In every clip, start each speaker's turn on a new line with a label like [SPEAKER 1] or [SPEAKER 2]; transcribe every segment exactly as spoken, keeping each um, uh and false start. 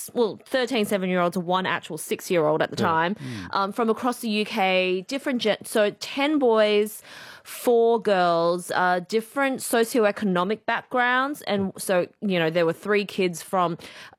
[SPEAKER 1] well, thirteen seven-year-olds and one actual six-year-old at the
[SPEAKER 2] Yeah.
[SPEAKER 1] time,
[SPEAKER 2] Mm.
[SPEAKER 1] um, from across the U K, different, gen- so ten boys, four girls, uh, different socioeconomic backgrounds. And so, you know, there were three kids from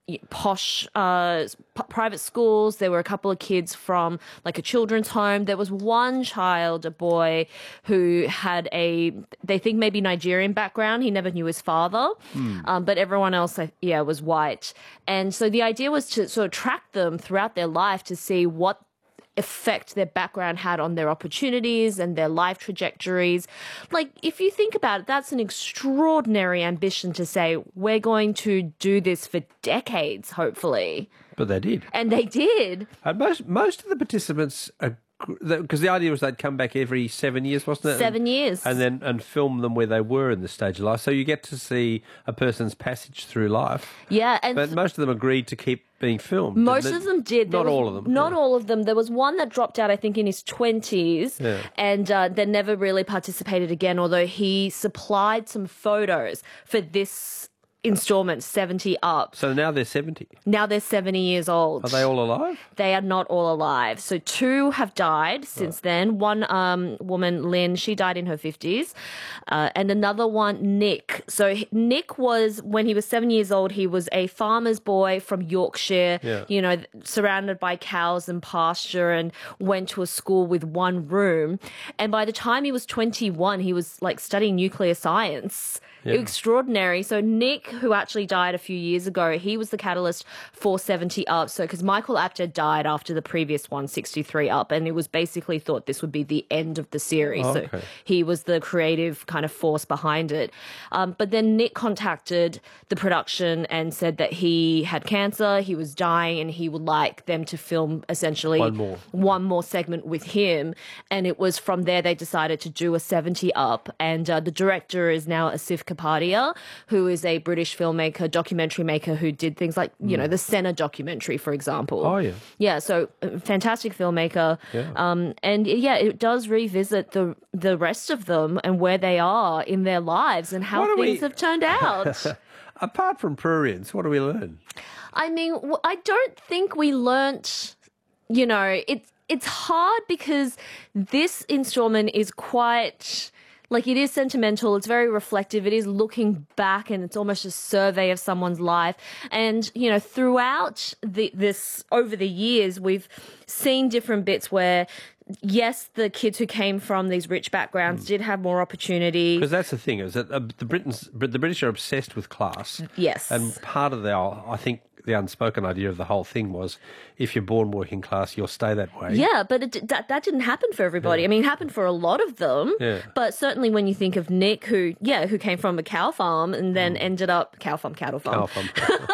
[SPEAKER 1] posh uh, p- private schools. There were a couple of kids from like a children's home. There was one child, a boy, who had a, they think maybe Nigerian background. He never knew his father.
[SPEAKER 2] Mm.
[SPEAKER 1] Um, but everyone else, yeah, was white. And so the idea was to sort of track them throughout their life to see what effect their background had on their opportunities and their life trajectories. Like, if you think about it, that's an extraordinary ambition to say, we're going to do this for decades, hopefully.
[SPEAKER 2] But they did.
[SPEAKER 1] And they did.
[SPEAKER 2] And most, most of the participants, because the idea was they'd come back every seven years, wasn't it?
[SPEAKER 1] Seven years.
[SPEAKER 2] And then and film them where they were in the stage of life. So you get to see a person's passage through life.
[SPEAKER 1] Yeah. And
[SPEAKER 2] but most of them agreed to keep being filmed.
[SPEAKER 1] Most of them did. There
[SPEAKER 2] Not
[SPEAKER 1] was,
[SPEAKER 2] all of them.
[SPEAKER 1] Not
[SPEAKER 2] yeah.
[SPEAKER 1] all of them. There was one that dropped out, I think, in his twenties,
[SPEAKER 2] Yeah.
[SPEAKER 1] and uh, then never really participated again, although he supplied some photos for this installment, seventy up.
[SPEAKER 2] So now they're seventy.
[SPEAKER 1] Now they're seventy years old.
[SPEAKER 2] Are they all alive?
[SPEAKER 1] They are not all alive. So two have died since right. then. One um, woman, Lynn, she died in her fifties. Uh, and another one, Nick. So Nick was, when he was seven years old, he was a farmer's boy from Yorkshire,
[SPEAKER 2] yeah.
[SPEAKER 1] you know, surrounded by cows and pasture, and went to a school with one room. And by the time he was twenty-one, he was like studying nuclear science. Yeah. Extraordinary. So Nick, who actually died a few years ago, he was the catalyst for seventy up. So because Michael Apter died after the previous one, sixty-three up, and it was basically thought this would be the end of the series.
[SPEAKER 2] Oh, okay.
[SPEAKER 1] So he was the creative kind of force behind it. Um, but then Nick contacted the production and said that he had cancer, he was dying, and he would like them to film essentially
[SPEAKER 2] one more,
[SPEAKER 1] one more segment with him. And it was from there they decided to do a seventy up. And uh, the director is now Asif Kapadia, who is a British filmmaker, documentary maker who did things like, you mm. know, the Senna documentary, for example.
[SPEAKER 2] Oh, yeah.
[SPEAKER 1] Yeah, so uh, fantastic filmmaker.
[SPEAKER 2] Yeah.
[SPEAKER 1] Um, and yeah, it does revisit the the rest of them and where they are in their lives and how things we... have turned out.
[SPEAKER 2] Apart from prurience, what do we learn?
[SPEAKER 1] I mean, I don't think we learnt, you know, it's it's hard because this installment is quite... Like, it is sentimental, it's very reflective, it is looking back, and it's almost a survey of someone's life. And, you know, throughout the, this, over the years, we've seen different bits where, yes, the kids who came from these rich backgrounds mm. did have more opportunity.
[SPEAKER 2] Because that's the thing, is that uh, the Britons, the British are obsessed with class.
[SPEAKER 1] Yes.
[SPEAKER 2] And part of our, I think, the unspoken idea of the whole thing was, if you're born working class, you'll stay that way.
[SPEAKER 1] Yeah, but it, that that didn't happen for everybody.
[SPEAKER 2] Yeah.
[SPEAKER 1] I mean, it happened for a lot of them.
[SPEAKER 2] Yeah.
[SPEAKER 1] But certainly when you think of Nick, who, yeah, who came from a cow farm and then mm. ended up, cow farm, cattle farm.
[SPEAKER 2] Cow farm.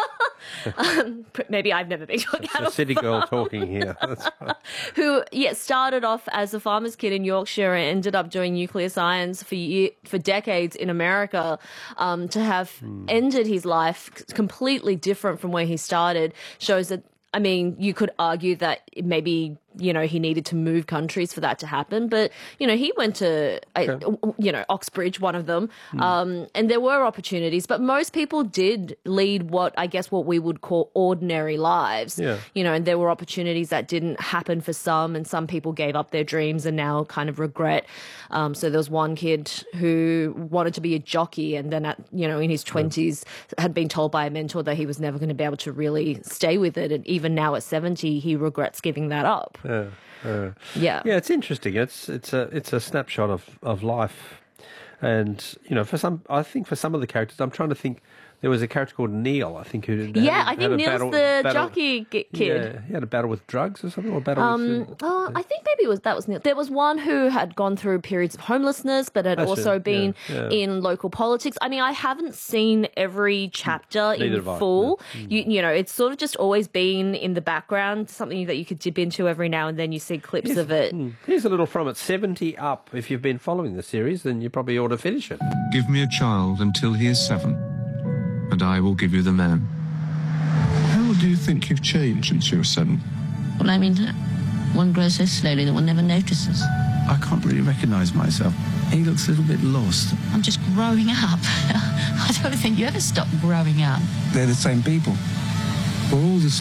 [SPEAKER 1] um, maybe I've never been to a cattle
[SPEAKER 2] It's a city girl
[SPEAKER 1] farm.
[SPEAKER 2] talking here. That's right.
[SPEAKER 1] Who, yeah, started off as a farmer's kid in Yorkshire and ended up doing nuclear science for year, for decades in America. Um, to have mm. ended his life completely different from where he started shows that, I mean, you could argue that maybe, you know, he needed to move countries for that to happen. But, you know, he went to, okay. you know, Oxbridge, one of them. Mm. Um, and there were opportunities. But most people did lead what, I guess, what we would call ordinary lives.
[SPEAKER 2] Yeah.
[SPEAKER 1] You know, and there were opportunities that didn't happen for some. And some people gave up their dreams and now kind of regret. Um, so there was one kid who wanted to be a jockey and then, at, you know, in his twenties had been told by a mentor that he was never going to be able to really stay with it. And even now at seventy, he regrets giving that up.
[SPEAKER 2] Yeah, uh,
[SPEAKER 1] yeah,
[SPEAKER 2] yeah. It's interesting. It's it's a it's a snapshot of, of life, and you know, for some, I think for some of the characters, I'm trying to think. There was a character called Neil, I think, who had,
[SPEAKER 1] yeah,
[SPEAKER 2] had,
[SPEAKER 1] I think
[SPEAKER 2] had a
[SPEAKER 1] Neil's
[SPEAKER 2] battle,
[SPEAKER 1] the
[SPEAKER 2] battle,
[SPEAKER 1] jockey kid.
[SPEAKER 2] Yeah, he had a battle with drugs or something, or battle
[SPEAKER 1] um,
[SPEAKER 2] with.
[SPEAKER 1] Uh, oh, I think maybe it was that was Neil. There was one who had gone through periods of homelessness, but had
[SPEAKER 2] That's
[SPEAKER 1] also
[SPEAKER 2] it.
[SPEAKER 1] been
[SPEAKER 2] yeah, yeah.
[SPEAKER 1] in local politics. I mean, I haven't seen every chapter
[SPEAKER 2] Neither
[SPEAKER 1] in full.
[SPEAKER 2] Yeah.
[SPEAKER 1] You, you know, it's sort of just always been in the background, something that you could dip into every now and then. You see clips
[SPEAKER 2] here's,
[SPEAKER 1] of it.
[SPEAKER 2] Here's a little from it: seventy up. If you've been following the series, then you probably ought to finish it.
[SPEAKER 3] Give me a child until he is seven, and I will give you the man. How do you think you've changed since you were seven?
[SPEAKER 4] Well, I mean, one grows so slowly that one never notices.
[SPEAKER 5] I can't really recognise myself. He looks a little bit lost.
[SPEAKER 4] I'm just growing up. I don't think you ever stop growing up.
[SPEAKER 5] They're the same people. We're all the